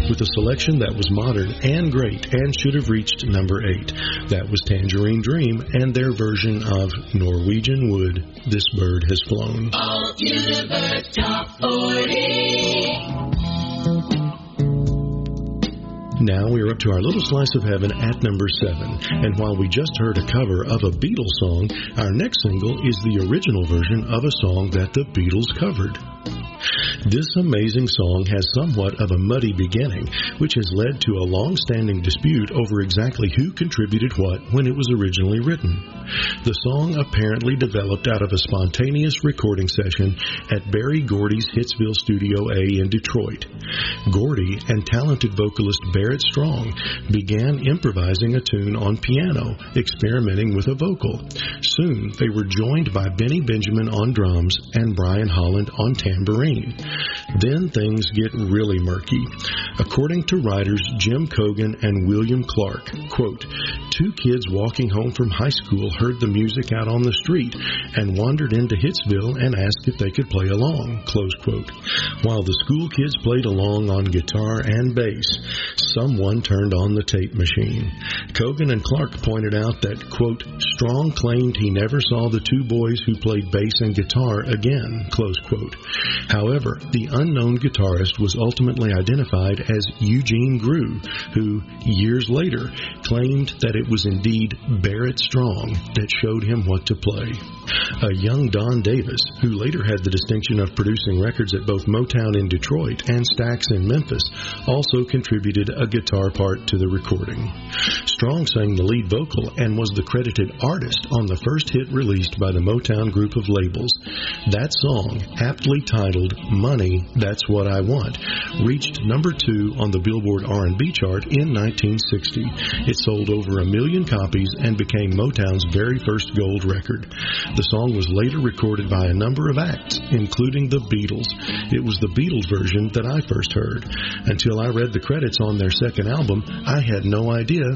with a selection that was modern and great and should have reached number 8. That was Tangerine Dream and their version of Norwegian Wood, This Bird Has Flown. All Universe Top 40. Now we are up to our little slice of heaven at number 7. And while we just heard a cover of a Beatles song, our next single is the original version of a song that the Beatles covered. This amazing song has somewhat of a muddy beginning, which has led to a long-standing dispute over exactly who contributed what when it was originally written. The song apparently developed out of a spontaneous recording session at Berry Gordy's Hitsville Studio A in Detroit. Gordy and talented vocalist Barrett Strong began improvising a tune on piano, experimenting with a vocal. Soon, they were joined by Benny Benjamin on drums and Brian Holland on tambourine. Then things get really murky. According to writers Jim Cogan and William Clark, quote, 2 kids walking home from high school heard the music out on the street and wandered into Hitsville and asked if they could play along, close quote. While the school kids played along on guitar and bass, someone turned on the tape machine. Cogan and Clark pointed out that, quote, Strong claimed he never saw the 2 boys who played bass and guitar again, close quote. However, the unknown guitarist was ultimately identified as Eugene Grew, who, years later, claimed that it was indeed Barrett Strong that showed him what to play. A young Don Davis, who later had the distinction of producing records at both Motown in Detroit and Stax in Memphis, also contributed a guitar part to the recording. Strong sang the lead vocal and was the credited artist on the first hit released by the Motown group of labels. That song, aptly titled Money, That's What I Want, reached number 2 on the Billboard R&B chart in 1960. It sold over 1 million copies and became Motown's very first gold record. The song was later recorded by a number of acts, including the Beatles. It was the Beatles version that I first heard. Until I read the credits on their second album, I had no idea